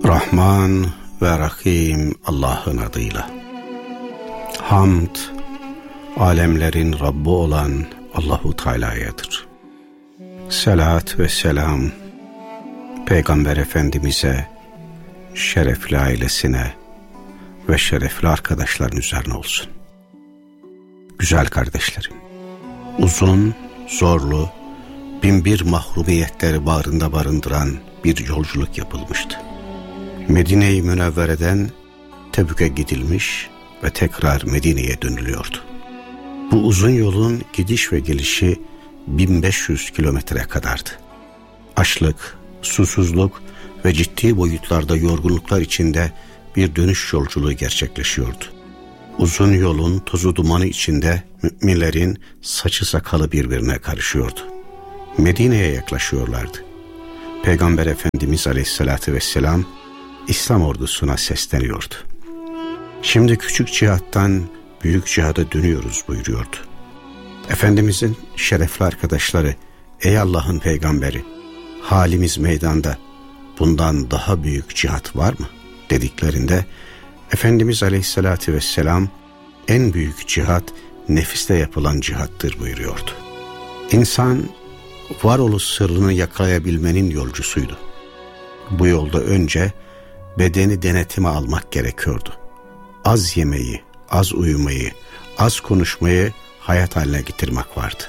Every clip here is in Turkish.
Rahman ve Rahim Allah'ın adıyla. Hamd, alemlerin Rabbi olan Allahu Teala'yadır. Selat ve selam, Peygamber Efendimiz'e, şerefli ailesine ve şerefli arkadaşların üzerine olsun. Güzel kardeşlerim, uzun, zorlu, binbir mahrumiyetleri bağrında barındıran bir yolculuk yapılmıştı. Medine-i Münevvere'den Tebük'e gidilmiş ve tekrar Medine'ye dönülüyordu. Bu uzun yolun gidiş ve gelişi 1500 kilometre kadardı. Açlık, susuzluk ve ciddi boyutlarda yorgunluklar içinde bir dönüş yolculuğu gerçekleşiyordu. Uzun yolun tozu dumanı içinde müminlerin saçı sakalı birbirine karışıyordu. Medine'ye yaklaşıyorlardı. Peygamber Efendimiz Aleyhisselatü Vesselam İslam ordusuna sesleniyordu. Şimdi küçük cihattan büyük cihada dönüyoruz buyuruyordu. Efendimizin şerefli arkadaşları, ey Allah'ın peygamberi, halimiz meydanda, bundan daha büyük cihat var mı dediklerinde Efendimiz Aleyhisselatü Vesselam en büyük cihat nefisle yapılan cihattır buyuruyordu. İnsan varoluş sırrını yakalayabilmenin yolcusuydu. Bu yolda önce bedeni denetime almak gerekiyordu. Az yemeyi, az uyumayı, az konuşmayı hayat haline getirmek vardı.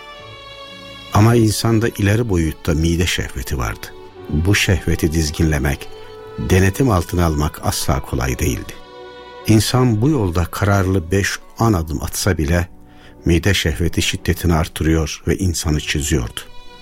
Ama insanda ileri boyutta mide şehveti vardı. Bu şehveti dizginlemek, denetim altına almak asla kolay değildi. İnsan bu yolda kararlı 5-10 adım atsa bile mide şehveti şiddetini artırıyor ve insanı çiziyordu.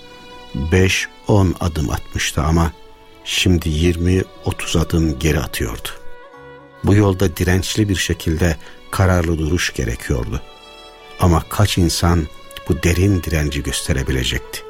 5-10 adım atmıştı ama şimdi 20-30 adım geri atıyordu. Bu yolda dirençli bir şekilde kararlı duruş gerekiyordu. Ama kaç insan bu derin direnci gösterebilecekti?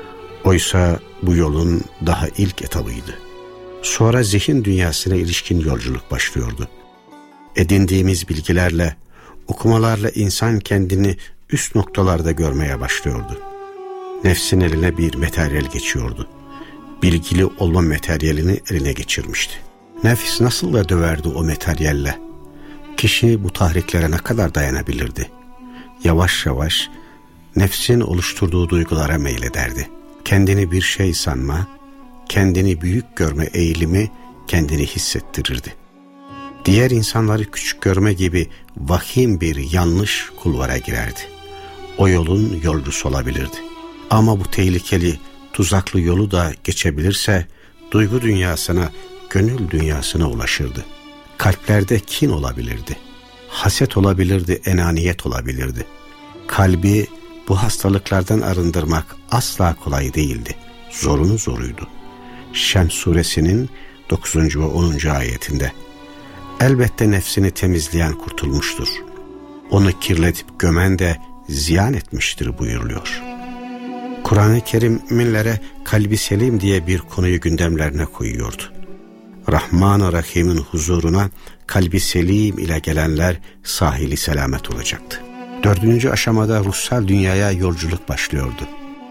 Oysa bu yolun daha ilk etabıydı. Sonra zihin dünyasına ilişkin yolculuk başlıyordu. Edindiğimiz bilgilerle, okumalarla insan kendini üst noktalarda görmeye başlıyordu. Nefsin eline bir materyal geçiyordu. Bilgili olma materyalini eline geçirmişti. Nefis nasıl da döverdi o materyalle. Kişi bu tahriklere ne kadar dayanabilirdi? Yavaş yavaş nefsin oluşturduğu duygulara meylederdi. Kendini bir şey sanma, kendini büyük görme eğilimi kendini hissettirirdi. Diğer insanları küçük görme gibi vahim bir yanlış kulvara girerdi. O yolun yolcusu olabilirdi. Ama bu tehlikeli, tuzaklı yolu da geçebilirse duygu dünyasına, gönül dünyasına ulaşırdı. Kalplerde kin olabilirdi. Haset olabilirdi, enaniyet olabilirdi. Kalbi bu hastalıklardan arındırmak asla kolay değildi. Zorunun zoruydu. Şems suresinin 9. ve 10. ayetinde elbette nefsini temizleyen kurtulmuştur. Onu kirletip gömen de ziyan etmiştir buyuruluyor. Kur'an-ı Kerim müminlere kalbi selim diye bir konuyu gündemlerine koyuyordu. Rahman-ı Rahim'in huzuruna kalbi selim ile gelenler sahili selamet olacaktı. 4. aşamada ruhsal dünyaya yolculuk başlıyordu.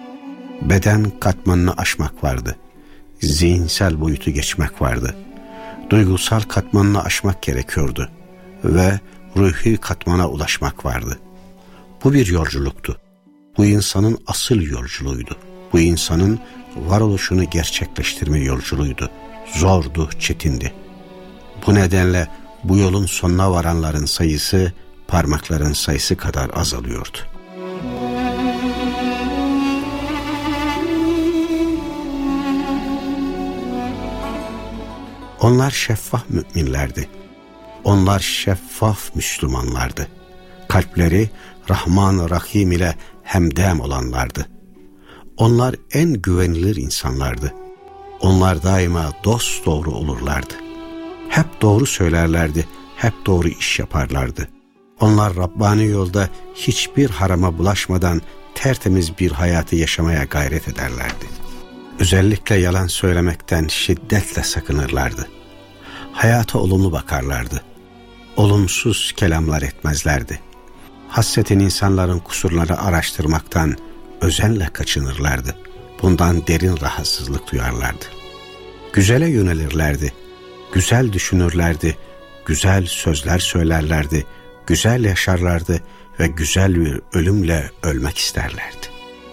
Beden katmanını aşmak vardı. Zihinsel boyutu geçmek vardı. Duygusal katmanını aşmak gerekiyordu. Ve ruhi katmana ulaşmak vardı. Bu bir yolculuktu. Bu insanın asıl yolculuğuydu. Bu insanın varoluşunu gerçekleştirme yolculuğuydu. Zordu, çetindi. Bu nedenle bu yolun sonuna varanların sayısı parmakların sayısı kadar azalıyordu. Onlar şeffaf müminlerdi. Onlar şeffaf Müslümanlardı. Kalpleri Rahman-ı Rahim ile hemdem olanlardı. Onlar en güvenilir insanlardı. Onlar daima dosdoğru olurlardı. Hep doğru söylerlerdi, hep doğru iş yaparlardı. Onlar Rabbani yolda hiçbir harama bulaşmadan tertemiz bir hayatı yaşamaya gayret ederlerdi. Özellikle yalan söylemekten şiddetle sakınırlardı. Hayata olumlu bakarlardı. Olumsuz kelamlar etmezlerdi. Hasreten insanların kusurları araştırmaktan özenle kaçınırlardı. Bundan derin rahatsızlık duyarlardı. Güzele yönelirlerdi. güzel düşünürlerdi, güzel sözler söylerlerdi, güzel yaşarlardı ve güzel bir ölümle ölmek isterlerdi.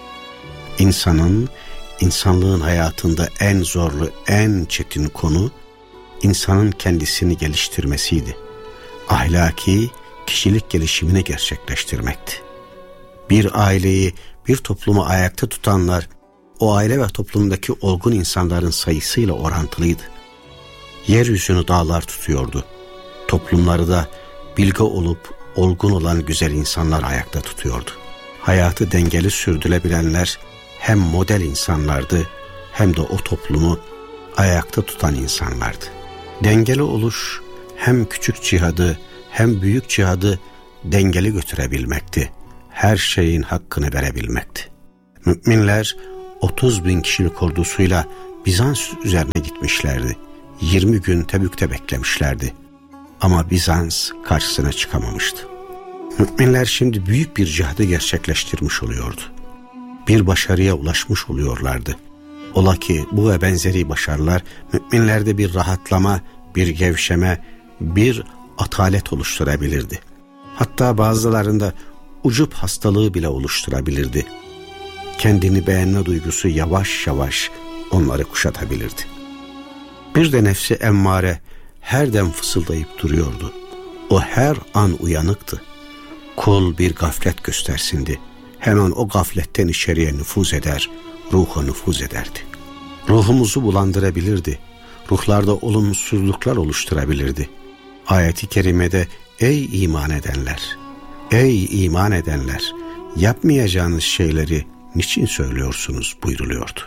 İnsanlığın hayatında en zorlu, en çetin konu insanın kendisini geliştirmesiydi. Ahlaki, kişilik gelişimini gerçekleştirmekti. Bir aileyi, bir toplumu ayakta tutanlar, o aile ve toplumdaki olgun insanların sayısıyla orantılıydı. Yeryüzünü dağlar tutuyordu. Toplumları da bilge olup olgun olan güzel insanlar ayakta tutuyordu. Hayatı dengeli sürdürebilenler hem model insanlardı hem de o toplumu ayakta tutan insanlardı. Dengeli oluş hem küçük cihadı hem büyük cihadı dengeli götürebilmekti. Her şeyin hakkını verebilmekti. Müminler 30.000 kişilik ordusuyla Bizans üzerine gitmişlerdi. 20 gün Tebük'te beklemişlerdi. Ama Bizans karşısına çıkamamıştı. Müminler şimdi büyük bir cihadı gerçekleştirmiş oluyordu. Bir başarıya ulaşmış oluyorlardı. Ola ki bu ve benzeri başarılar müminlerde bir rahatlama, bir gevşeme, bir atalet oluşturabilirdi. Hatta bazılarında ucup hastalığı bile oluşturabilirdi. Kendini beğenme duygusu yavaş yavaş onları kuşatabilirdi. Bir de nefsi emmare her dem fısıldayıp duruyordu. O her an uyanıktı. Kul bir gaflet göstersindi. Hemen o gafletten içeriye nüfuz eder, ruha nüfuz ederdi. Ruhumuzu bulandırabilirdi. Ruhlarda olumsuzluklar oluşturabilirdi. Ayet-i kerimede ey iman edenler, ey iman edenler, yapmayacağınız şeyleri niçin söylüyorsunuz buyruluyordu.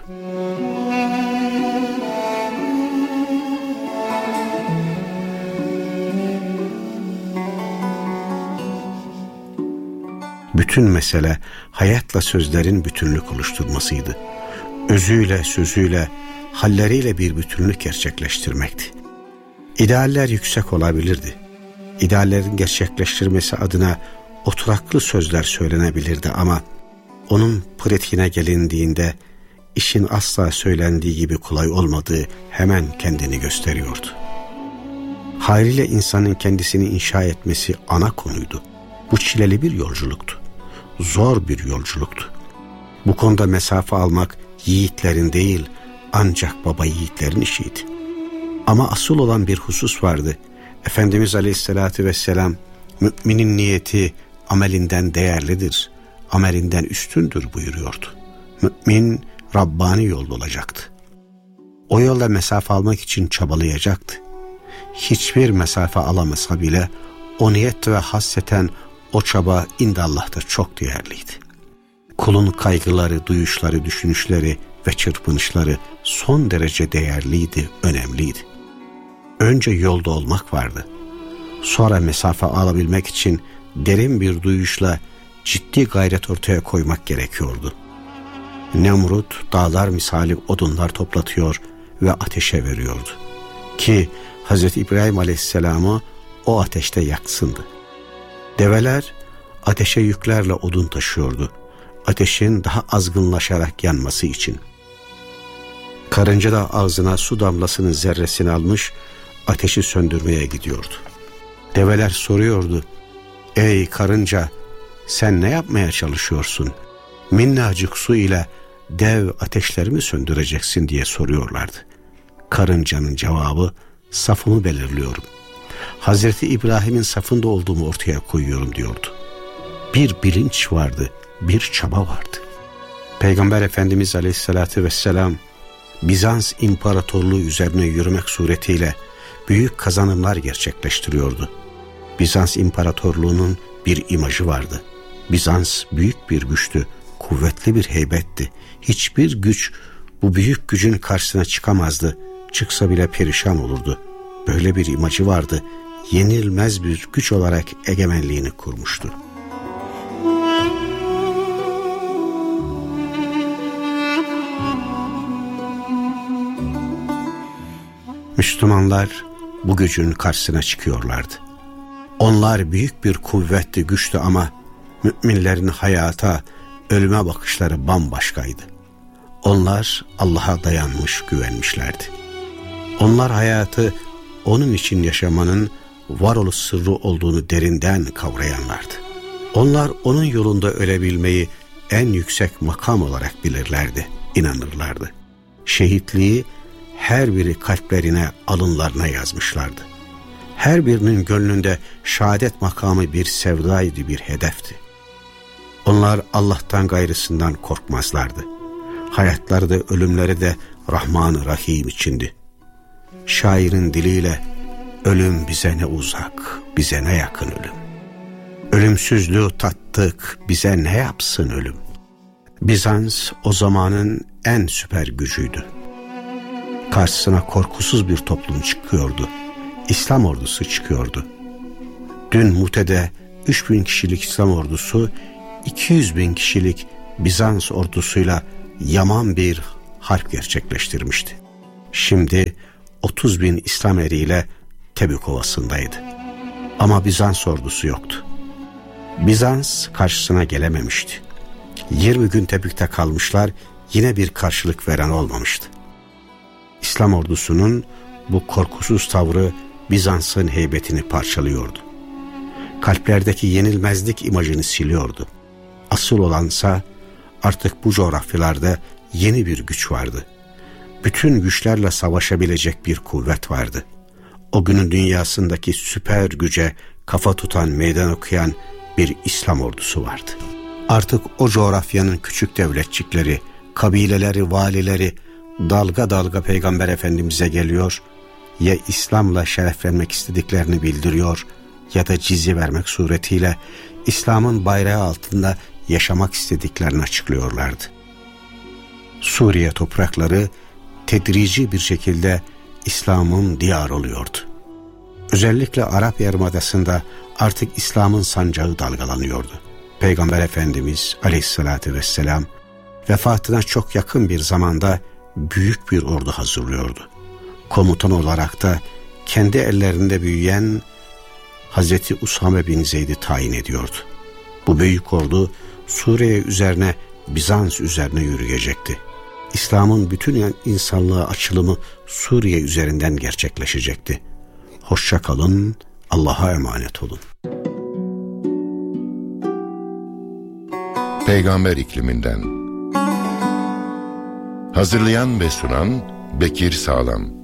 Bütün mesele hayatla sözlerin bütünlük oluşturmasıydı. Özüyle, sözüyle, halleriyle bir bütünlük gerçekleştirmekti. İdealler yüksek olabilirdi. İdeallerin gerçekleştirmesi adına oturaklı sözler söylenebilirdi ama onun pratiğine gelindiğinde işin asla söylendiği gibi kolay olmadığı hemen kendini gösteriyordu. Haliyle insanın kendisini inşa etmesi ana konuydu. Bu çileli bir yolculuktu. Zor bir yolculuktu. Bu konuda mesafe almak yiğitlerin değil, ancak baba yiğitlerin işiydi. Ama asıl olan bir husus vardı. Efendimiz Aleyhisselatü Vesselam, müminin niyeti amelinden değerlidir, amelinden üstündür buyuruyordu. Mümin Rabbani yolda olacaktı. O yolda mesafe almak için çabalayacaktı. Hiçbir mesafe alamasa bile o niyet ve hasreten o çaba indallah'ta çok değerliydi. Kulun kaygıları, duyuşları, düşünüşleri ve çırpınışları son derece değerliydi, önemliydi. Önce yolda olmak vardı. Sonra mesafe alabilmek için derin bir duyuşla ciddi gayret ortaya koymak gerekiyordu. Nemrut dağlar misali odunlar toplatıyor ve ateşe veriyordu. Ki Hz. İbrahim Aleyhisselam'ı o ateşte yaksındı. Develer ateşe yüklerle odun taşıyordu. Ateşin daha azgınlaşarak yanması için. Karınca da ağzına su damlasının zerresini almış, ateşi söndürmeye gidiyordu. Develer soruyordu, ey karınca, sen ne yapmaya çalışıyorsun? Minnacık su ile dev ateşleri mi söndüreceksin diye soruyorlardı. Karıncanın cevabı, safımı belirliyorum. Hazreti İbrahim'in safında olduğumu ortaya koyuyorum diyordu. Bir bilinç vardı, bir çaba vardı. Peygamber Efendimiz Aleyhisselatü Vesselam, Bizans İmparatorluğu üzerine yürümek suretiyle büyük kazanımlar gerçekleştiriyordu. Bizans İmparatorluğu'nun bir imajı vardı. Bizans büyük bir güçtü, kuvvetli bir heybetti. Hiçbir güç bu büyük gücün karşısına çıkamazdı. Çıksa bile perişan olurdu. Böyle bir imajı vardı. Yenilmez bir güç olarak egemenliğini kurmuştu. Müslümanlar bu gücün karşısına çıkıyorlardı. Onlar büyük bir kuvvetti, güçtü ama müminlerin hayata, ölüme bakışları bambaşkaydı. Onlar Allah'a dayanmış, güvenmişlerdi. Onlar hayatı onun için yaşamanın varoluş sırrı olduğunu derinden kavrayanlardı. Onlar onun yolunda ölebilmeyi en yüksek makam olarak bilirlerdi, inanırlardı. Şehitliği her biri kalplerine, alınlarına yazmışlardı. Her birinin gönlünde şehadet makamı bir sevdaydı, bir hedefti. Onlar Allah'tan gayrısından korkmazlardı. Hayatları da ölümleri de Rahman-ı Rahim içindi. Şairin diliyle ölüm bize ne uzak, bize ne yakın ölüm. Ölümsüzlüğü tattık, bize ne yapsın ölüm. Bizans o zamanın en süper gücüydü. Karşısına korkusuz bir toplum çıkıyordu. İslam ordusu çıkıyordu. Dün Mute'de 3000 kişilik İslam ordusu 200.000 kişilik Bizans ordusuyla yaman bir harp gerçekleştirmişti. Şimdi 30.000 İslam eriyle Tebük Ovası'ndaydı. Ama Bizans ordusu yoktu. Bizans karşısına gelememişti. 20 gün Tebük'te kalmışlar, yine bir karşılık veren olmamıştı. İslam ordusunun bu korkusuz tavrı Bizans'ın heybetini parçalıyordu. Kalplerdeki yenilmezlik imajını siliyordu. Asıl olansa artık bu coğrafyalarda yeni bir güç vardı. Bütün güçlerle savaşabilecek bir kuvvet vardı. O günün dünyasındaki süper güce kafa tutan, meydan okuyan bir İslam ordusu vardı. Artık o coğrafyanın küçük devletçikleri, kabileleri, valileri dalga dalga Peygamber Efendimiz'e geliyor, ya İslam'la şereflenmek istediklerini bildiriyor ya da cizye vermek suretiyle İslam'ın bayrağı altında yaşamak istediklerini açıklıyorlardı. Suriye toprakları tedrici bir şekilde İslam'ın diyarı oluyordu. Özellikle Arap Yarımadası'nda artık İslam'ın sancağı dalgalanıyordu. Peygamber Efendimiz Aleyhisselatü Vesselam vefatına çok yakın bir zamanda büyük bir ordu hazırlıyordu. Komutan olarak da kendi ellerinde büyüyen Hazreti Usame bin Zeyd'i tayin ediyordu. Bu büyük ordu Suriye üzerine, Bizans üzerine yürüyecekti. İslam'ın bütün insanlığa açılımı Suriye üzerinden gerçekleşecekti. Hoşça kalın, Allah'a emanet olun. Peygamber ikliminden. Hazırlayan ve sunan Bekir Sağlam.